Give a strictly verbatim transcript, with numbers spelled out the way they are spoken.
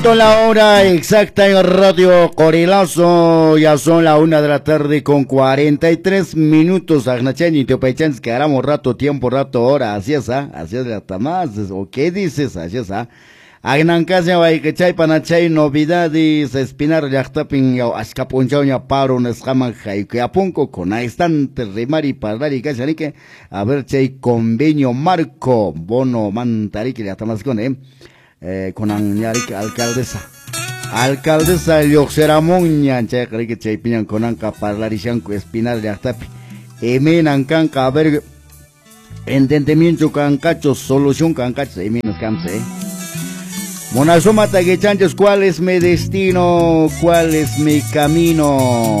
La hora exacta en Radio Corilazo, ya son la una de la tarde con cuarenta y tres minutos. Agnachani y Teopaychans, que haramos rato, tiempo, rato, hora, así es, ¿ah? Así es, hasta más, ¿o qué dices? Así es, ¿ah? Agnancasya, Waikachay, Panachay, novedades, espinar, Yachtapin, Ascaponchao, Paro, Nescaman, Jaicapunco, con Aistante, Rimari, Parlari, Cachanique, a ver, Chay, convenio Marco, Bono, Mantarique, hasta más con, eh. Eh, con Añarik, alcaldesa. Alcaldesa, Yoxeramón, Yancha, que Chay Piñan, con Anca, Parlarishan, Espinar, Yachtapi. Eminan, Canca, a ver, entendimiento, Cancacho, solución, Cancacho, Eminan, Camse, eh. Monazoma Taguechanchos, ¿cuál es mi destino? ¿Cuál es mi camino?